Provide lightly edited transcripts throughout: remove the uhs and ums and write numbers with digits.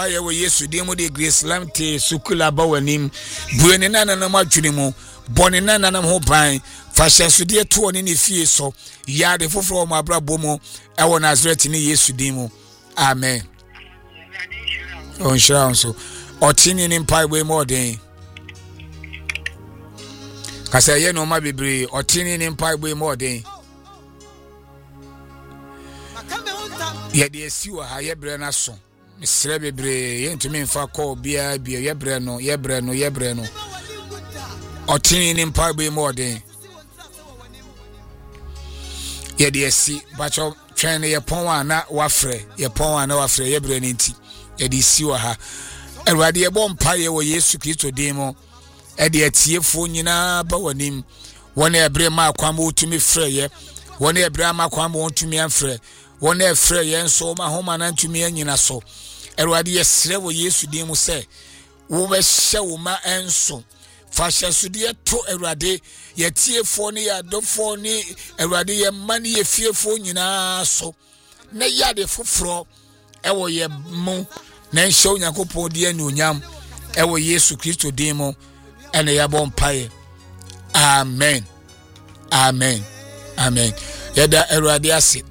Ayewo Yesu demo de Grace Lamte sukula bawanim buene nana na madwene bone nana na ho ban fashion so de to oni ne fie so ya de foforo ma brabo mu ewo Nazareth ni Yesu demo amen on shira so otini ni mpai we more den kasa ye no ma bebre otini ni mpai we more den ye de siwa ha ye bre na so Misre bebre yentumi mfa call bia yebre no otini ni mpa be more den ye de si bacho twen ye pon wa na wafre yebre ni nti ye de si wa ha Erwade ye bom pa ye wo Yesu Kristo demo e de atiefo nyina ba wanim wona ebre ma kwam otumi frɛ ye wona ebre ma kwam otumi afrɛ wona efrɛ ye nso ma homa na ntumi anyina so Erwade yesre wo Yesu demo se wo be hye wo ma enso fashion so de to Erwade ye tiefo ne ya dofo ne Erwade ye mane ye fiefo nyina so na ya de foforo ewo ye mu na nhyɛ Onyankopɔn de anuonyam ɛwɔ Yesu Kristo demo ene ya bɔ mpae amen yɛda Erwade ase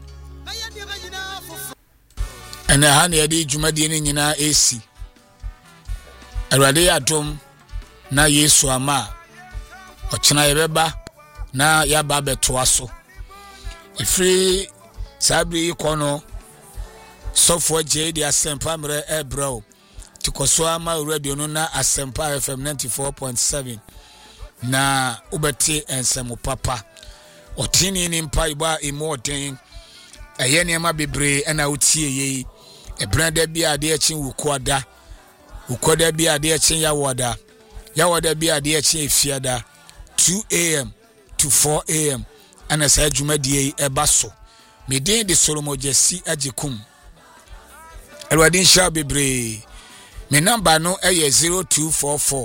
ene ha na yɛde dwumadi ne nyinaa esi Erwade ya dom na Yesu ama ɔkyena yɛbɛba na yɛaba bɛtoa so ifri sabri kono sofo je di asempa mre ebro tikoso ama radio no na asempa FM 94.7 na ubeti ensemo papa otini ni mpa iba imoden eye niam bebre na utie ye ebrada bia de akyin wukoda bia de akyin yawoda bia de akyin efiada 2 a.m. to 4 a.m. ana sa dwumadie ebaso medin de Solomon Jesse agikum Erwade nsha bebre me number no eye 0244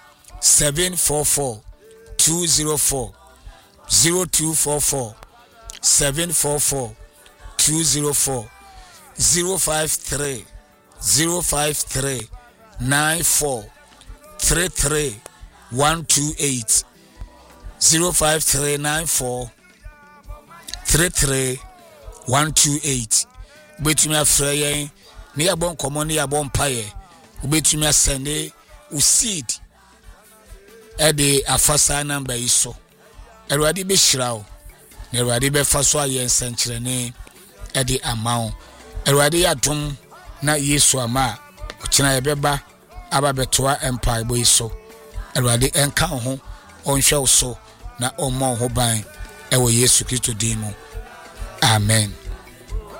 744 204 0244 744 204 053 94 33 128 05394 33 128 betumi afrayen ne yabon common yabon paye ubetumi asende useed ede afasa number iso Erwade be shirawo na Erwade be faso ayen senkyerene ede amao Erwade yadom na Yesu ama okina yebeba aba betoa empire boy iso Erwade enka ho onhwe so na ommo ho ban ewo Yesu Kristo dimo amen